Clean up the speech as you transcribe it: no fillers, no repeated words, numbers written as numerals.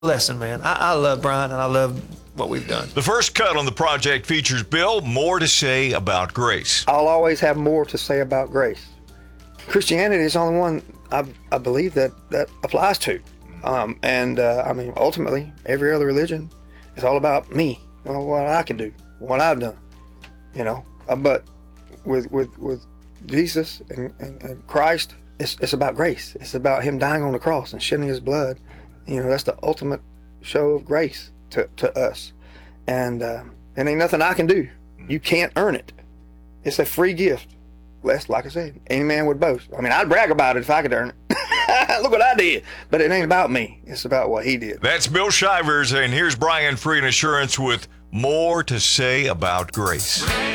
lesson, man. I love Brian, and I love what we've done. The first cut on the project features Bill, More to Say About Grace. I'll always have more to say about grace. Christianity is the only one I believe that applies to. I mean, ultimately, every other religion is all about me, what I can do, what I've done, But with Jesus and Christ, it's about grace. It's about him dying on the cross and shedding his blood. That's the ultimate show of grace to us. And ain't nothing I can do. You can't earn it. It's a free gift. Lest, like I said, any man would boast. I mean, I'd brag about it if I could earn it. Look what I did. But it ain't about me. It's about what he did. That's Bill Shivers, and here's Brian Free and Assurance with More to Say About Grace.